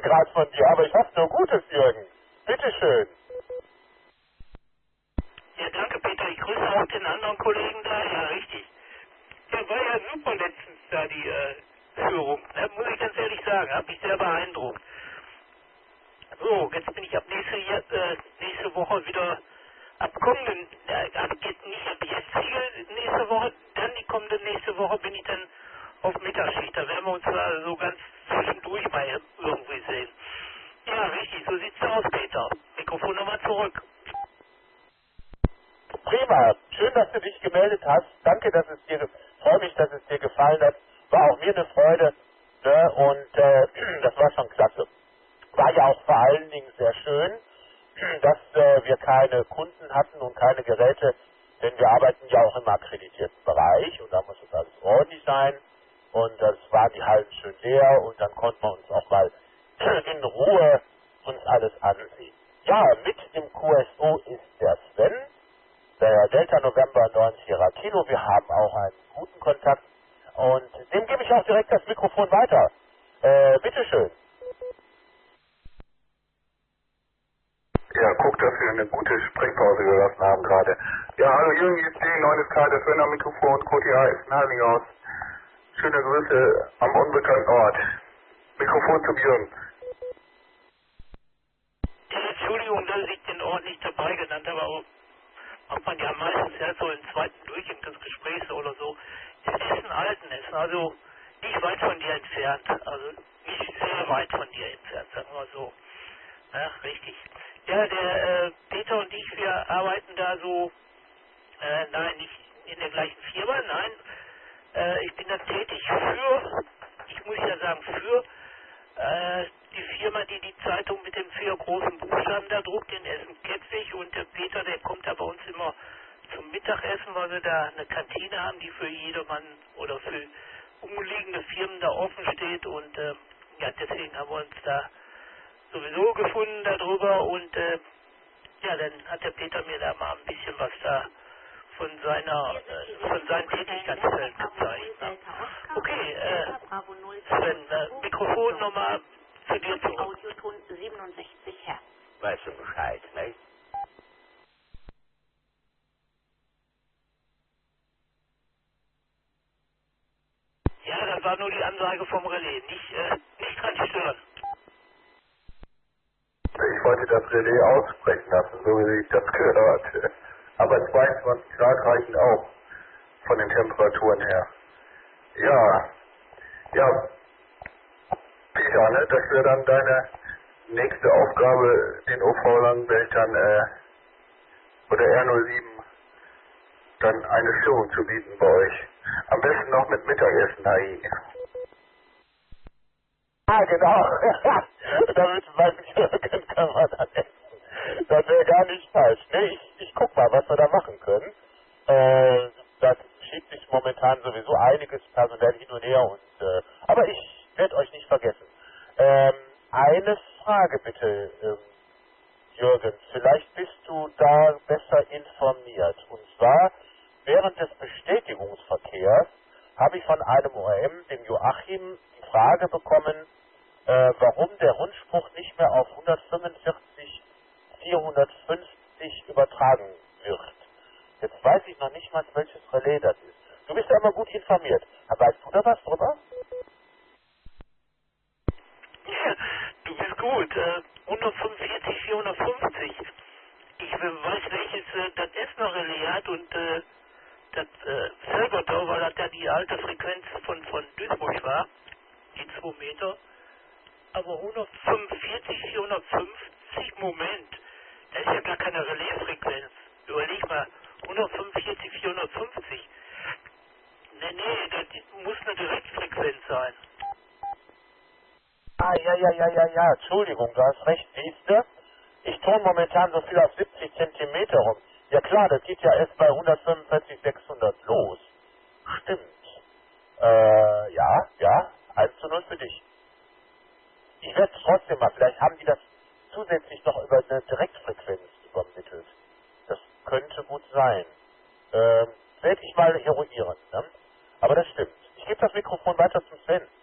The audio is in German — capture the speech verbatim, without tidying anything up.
gerade von dir, aber ich hoffe nur Gutes, Jürgen. Bitteschön. Ja, danke, Peter. Ich grüße auch den anderen Kollegen da. Ja, richtig. Ja, war ja super letztens da, die äh, Führung. Ne? Muss ich ganz ehrlich sagen. Hat mich sehr beeindruckt. So, jetzt bin ich ab nächste, äh, nächste Woche wieder ab kommenden, äh, ab, jetzt nicht ab jetzt hier nächste Woche, dann die kommende nächste Woche bin ich dann auf Mittagsschicht. Da werden wir uns da so ganz zwischendurch mal irgendwie sehen. Ja, richtig, so sieht's aus, Peter. Mikrofon nochmal zurück. Prima. Schön, dass du dich gemeldet hast. Danke, dass es dir, freue mich, dass es dir gefallen hat. War auch mir eine Freude. Ne? Und äh, das war schon klasse. War ja auch vor allen Dingen sehr schön, dass äh, wir keine Kunden hatten und keine Geräte, denn wir arbeiten ja auch im akkreditierten Bereich und da muss es alles ordentlich sein und das waren die Hallen schön leer und dann konnten wir uns auch mal in Ruhe uns alles ansehen. Ja, mit im Q S O ist der Sven, der Delta November neun Sierra Kilo. Wir haben auch einen guten Kontakt und dem gebe ich auch direkt das Mikrofon weiter. Äh, bitteschön. Ja, guck, dass wir eine gute Sprechpause gelassen haben gerade. Ja, hallo Jürgen, jetzt die neuntes K, das Sven am Mikrofon, Q T H ist in Heiligenhaus. Schöne Grüße am unbekannten Ort. Mikrofon zum Jürgen. Ja, Entschuldigung, dass ich den Ort nicht dabei genannt habe, aber macht man ja meistens ja so im zweiten Durchgang des Gesprächs oder so. In Essen, Altenessen, also nicht weit von dir entfernt, also nicht sehr weit von dir entfernt, sagen wir mal so. Ja, richtig. Ja, der äh, Peter und ich, wir arbeiten da so, äh, nein, nicht in der gleichen Firma, nein, äh, ich bin da tätig für, ich muss ja sagen, für äh, die Firma, die die Zeitung mit den vier großen Buchstaben da druckt, in Essen-Kettwig, und der Peter, der kommt da bei uns immer zum Mittagessen, weil wir da eine Kantine haben, die für jedermann oder für umliegende Firmen da offen steht, und äh, ja, deswegen haben wir uns da sowieso gefunden darüber, und äh, ja, dann hat der Peter mir da mal ein bisschen was da von seiner, äh, von seinen Tätigkeitsfeld gezeigt. Ne? Okay, äh, Sven, äh, Mikrofon nochmal zu dir zurück. Audioton siebenundsechzig Hertz. Weißt du Bescheid, nicht? Ja, das war nur die Ansage vom Relais, nicht, äh, nicht dran stören. Ich wollte das Relais aussprechen lassen, so wie ich das gehört. Aber zweiundzwanzig Grad reichen auch von den Temperaturen her. Ja, ja, Peter, ne, das wäre dann deine nächste Aufgabe, den O V Langenwelt dann, äh, oder R null sieben, dann eine Führung zu bieten bei euch. Am besten noch mit Mittagessen, Hai. Ah, genau. Damit beim Jürgen kann man dann essen. Das wäre gar nicht falsch. Nee, ich, ich guck mal, was wir da machen können. Äh, das schiebt sich momentan sowieso einiges personell hin und her. Und, äh, aber ich werde euch nicht vergessen. Ähm, eine Frage bitte, ähm, Jürgen. Vielleicht bist du da besser informiert. Und zwar, während des Bestätigungsverkehrs habe ich von einem O M, dem Joachim, die Frage bekommen, äh, warum der Rundspruch nicht mehr auf hundertfünfundvierzig vierhundertfünfzig übertragen wird. Jetzt weiß ich noch nicht mal, welches Relais das ist. Du bist ja immer gut informiert. Weißt du da was drüber? Ja, du bist gut. Äh, hundertfünfundvierzig vierhundertfünfzig. Ich weiß, welches äh, das Essener Relais hat, und äh, das äh, Selbertau, weil das ja die alte Frequenz von, von Duisburg war, die zwei Meter. Aber hundertfünfundvierzig vierhundertfünfzig, Moment, das ist ja gar keine Relaisfrequenz. Überleg mal, hundertfünfundvierzig vierhundertfünfzig. Nee, nee, das muss eine Direktfrequenz sein. Ah, ja, ja, ja, ja, ja. Entschuldigung, du hast recht, siehst du? Ich tue momentan so viel auf siebzig Zentimeter rum. Ja klar, das geht ja erst bei hundertfünfundvierzig sechshundert los. Stimmt. Äh, ja, ja, eins zu null für dich. Ich werde es trotzdem mal, vielleicht haben die das zusätzlich noch über eine Direktfrequenz übermittelt. Das könnte gut sein. Ähm, werde ich mal eruieren, ne? Aber das stimmt. Ich gebe das Mikrofon weiter zum Sven.